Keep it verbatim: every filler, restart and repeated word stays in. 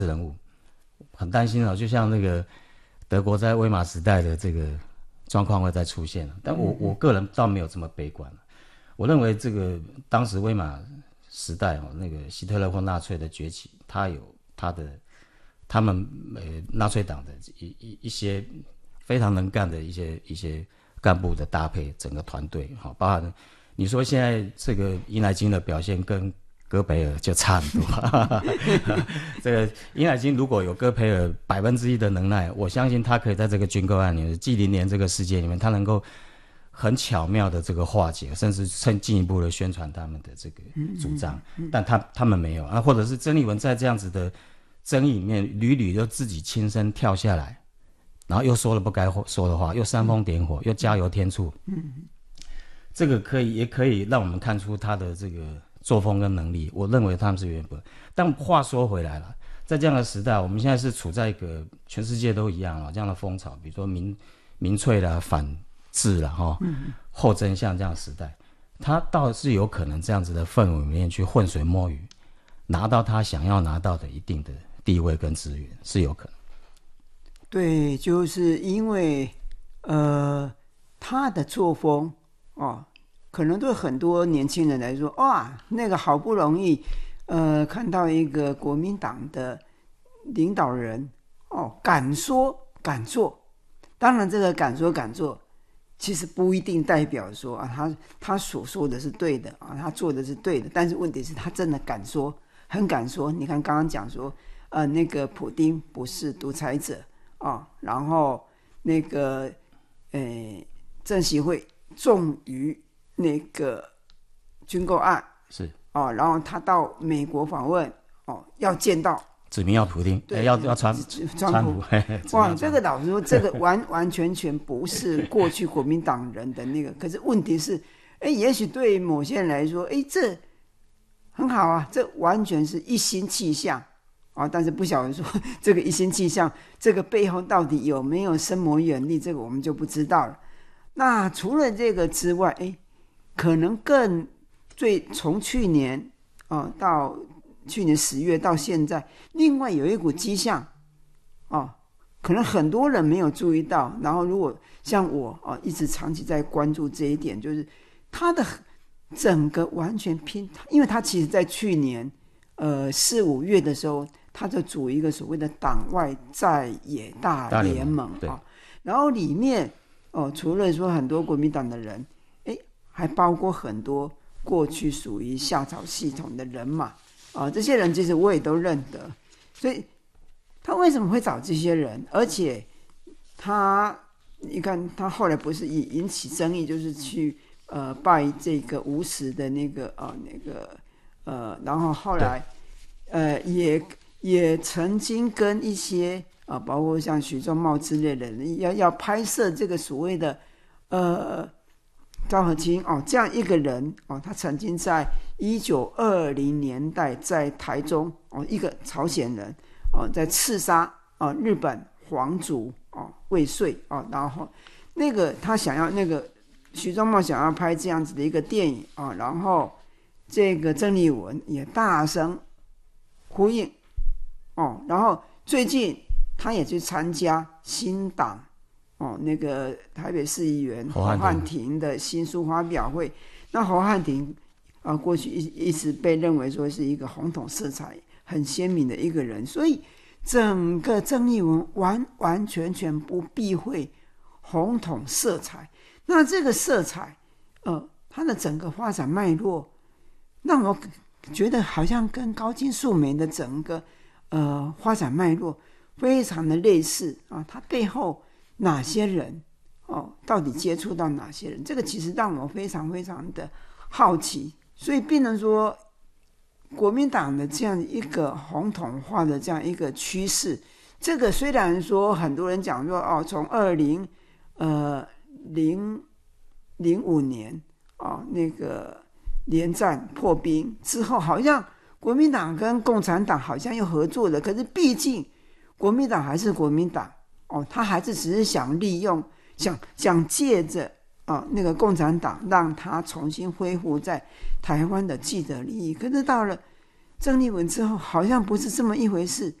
人物，很担心啊，就像那个德国在威玛时代的这个状况会再出现了。但我我个人倒没有这么悲观。我认为这个当时威玛时代哦，那个希特勒或纳粹的崛起，他有他的他们呃纳粹党的一一一些非常能干的一些一些干部的搭配，整个团队哈，包含你说现在这个伊乃金的表现跟戈培尔就差很多。这个伊乃金如果有戈培尔百分之一的能耐，我相信他可以在这个军购案里面、纪灵年这个事件里面，他能够很巧妙的这个化解，甚至更进一步的宣传他们的这个主张。嗯嗯嗯、但他他们没有啊，或者是曾丽文在这样子的争议里面，屡屡就自己亲身跳下来，然后又说了不该说的话，又煽风点火，又加油添醋。嗯，这个可以也可以让我们看出他的这个作风跟能力，我认为他们是原本。但话说回来了，在这样的时代，我们现在是处在一个全世界都一样啊这样的风潮，比如说民民粹啦、反智啦、哈、嗯、后真相这样的时代，他倒是有可能这样子的氛围里面去浑水摸鱼，拿到他想要拿到的一定的地位跟资源，是有可能。 对，就是因为呃他的作风哦。可能对很多年轻人来说，哇，那个好不容易，呃，看到一个国民党的领导人，哦，敢说敢做。当然，这个敢说敢做，其实不一定代表说啊，他他所说的是对的啊，他做的是对的。但是问题是，他真的敢说，很敢说。你看刚刚讲说，呃，那个普丁不是独裁者啊，然后那个，呃，郑习会重于那个军购案是哦，然后他到美国访问哦，要见到指明要普丁， 对， 要要川川普。哇，这个老实说，这个完完全全不是过去国民党人的那个。可是问题是，哎，也许对某些人来说，哎，这很好啊，这完全是一心气象啊、哦。但是不晓得说这个一心气象，这个背后到底有没有深谋远虑，这个我们就不知道了。那除了这个之外，哎。可能更最从去年、哦、到去年十月到现在，另外有一股迹象哦，可能很多人没有注意到。然后如果像我哦，一直长期在关注这一点，就是他的整个完全拼，因为他其实在去年呃四五月的时候，他就组一个所谓的党外在野大联盟啊、哦，然后里面哦，除了说很多国民党的人。还包括很多过去属于夏草系统的人嘛，啊，这些人其实我也都认得，所以他为什么会找这些人？而且他，你看他后来不是引起争议，就是去呃拜这个吴石的那个啊、呃、那个呃，然后后来呃也也曾经跟一些啊、呃，包括像许仲茂之类的人要要拍摄这个所谓的呃。赵和清哦，这样一个人哦，他曾经在一九二零年代在台中哦，一个朝鲜人哦，在刺杀哦日本皇族哦未遂哦，然后那个他想要那个徐仲茂想要拍这样子的一个电影啊、哦，然后这个郑丽文也大声呼应哦，然后最近他也去参加新党。哦，那个台北市议员侯汉廷的新书发表会，那侯汉廷啊、呃，过去一一直被认为说是一个红统色彩很鲜明的一个人，所以整个郑丽文完完全全不避讳红统色彩。那这个色彩，呃，它的整个发展脉络，让我觉得好像跟高金素梅的整个呃发展脉络非常的类似啊，它背后。哪些人哦？到底接触到哪些人？这个其实让我非常非常的好奇，所以变成说，国民党的这样一个红统化的这样一个趋势，这个虽然说很多人讲说哦，从二零呃零零五年哦那个连战破冰之后，好像国民党跟共产党好像又合作了，可是毕竟国民党还是国民党。哦，他还是只是想利用，想想借着啊那个共产党，让他重新恢复在台湾的既得利益。可是到了郑丽文之后，好像不是这么一回事。